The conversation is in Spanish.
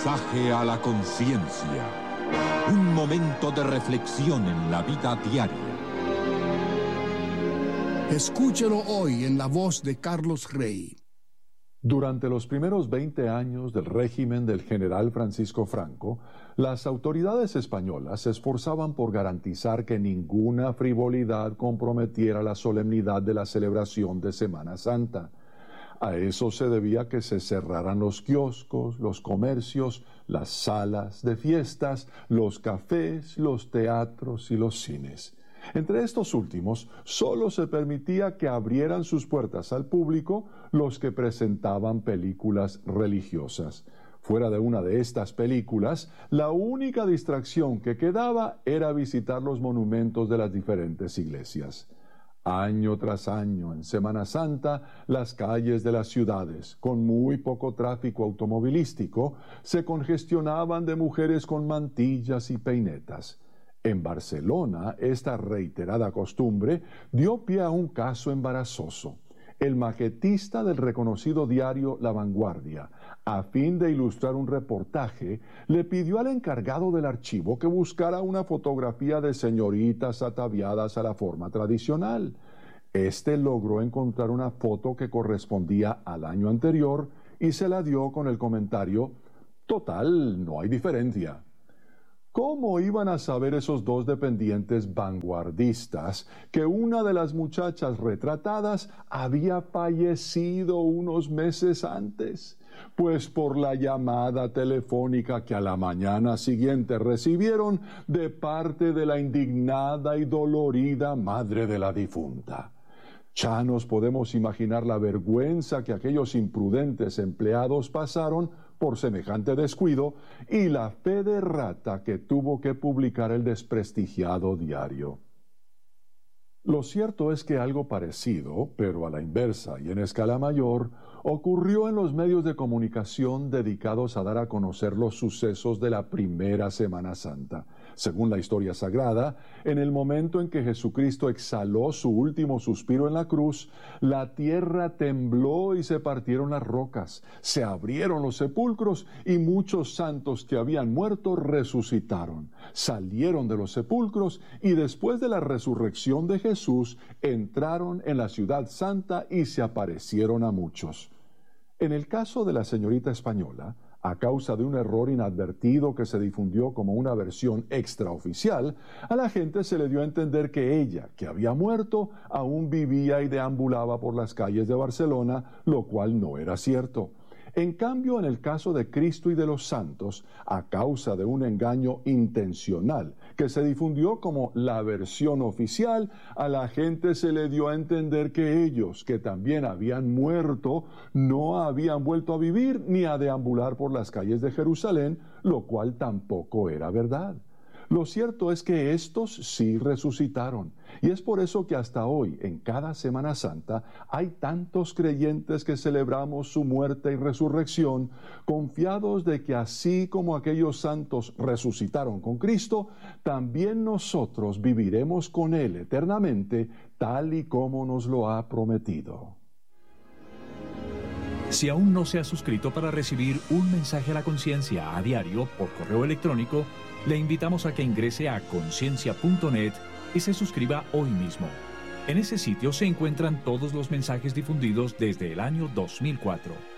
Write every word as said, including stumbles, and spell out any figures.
Mensaje a la conciencia. Un momento de reflexión en la vida diaria. Escúchelo hoy en la voz de Carlos Rey. Durante los primeros veinte años del régimen del general Francisco Franco, las autoridades españolas se esforzaban por garantizar que ninguna frivolidad comprometiera la solemnidad de la celebración de Semana Santa. A eso se debía que se cerraran los kioscos, los comercios, las salas de fiestas, los cafés, los teatros y los cines. Entre estos últimos, solo se permitía que abrieran sus puertas al público los que presentaban películas religiosas. Fuera de una de estas películas, la única distracción que quedaba era visitar los monumentos de las diferentes iglesias. Año tras año, en Semana Santa, las calles de las ciudades, con muy poco tráfico automovilístico, se congestionaban de mujeres con mantillas y peinetas. En Barcelona, esta reiterada costumbre dio pie a un caso embarazoso. El maquetista del reconocido diario La Vanguardia, a fin de ilustrar un reportaje, le pidió al encargado del archivo que buscara una fotografía de señoritas ataviadas a la forma tradicional. Este logró encontrar una foto que correspondía al año anterior y se la dio con el comentario: «Total, no hay diferencia». ¿Cómo iban a saber esos dos dependientes vanguardistas que una de las muchachas retratadas había fallecido unos meses antes? Pues por la llamada telefónica que a la mañana siguiente recibieron de parte de la indignada y dolorida madre de la difunta. Ya nos podemos imaginar la vergüenza que aquellos imprudentes empleados pasaron por semejante descuido y la fe de rata que tuvo que publicar el desprestigiado diario. Lo cierto es que algo parecido, pero a la inversa y en escala mayor, ocurrió en los medios de comunicación dedicados a dar a conocer los sucesos de la primera Semana Santa. Según la historia sagrada, en el momento en que Jesucristo exhaló su último suspiro en la cruz, la tierra tembló y se partieron las rocas, se abrieron los sepulcros y muchos santos que habían muerto resucitaron, salieron de los sepulcros y después de la resurrección de Jesús entraron en la ciudad santa y se aparecieron a muchos. En el caso de la señorita española, a causa de un error inadvertido que se difundió como una versión extraoficial, a la gente se le dio a entender que ella, que había muerto, aún vivía y deambulaba por las calles de Barcelona, lo cual no era cierto. En cambio, en el caso de Cristo y de los santos, a causa de un engaño intencional que se difundió como la versión oficial, a la gente se le dio a entender que ellos, que también habían muerto, no habían vuelto a vivir ni a deambular por las calles de Jerusalén, lo cual tampoco era verdad. Lo cierto es que estos sí resucitaron, y es por eso que hasta hoy, en cada Semana Santa, hay tantos creyentes que celebramos su muerte y resurrección, confiados de que así como aquellos santos resucitaron con Cristo, también nosotros viviremos con Él eternamente, tal y como nos lo ha prometido. Si aún no se ha suscrito para recibir un mensaje a la conciencia a diario por correo electrónico, le invitamos a que ingrese a conciencia punto net y se suscriba hoy mismo. En ese sitio se encuentran todos los mensajes difundidos desde el año dos mil cuatro.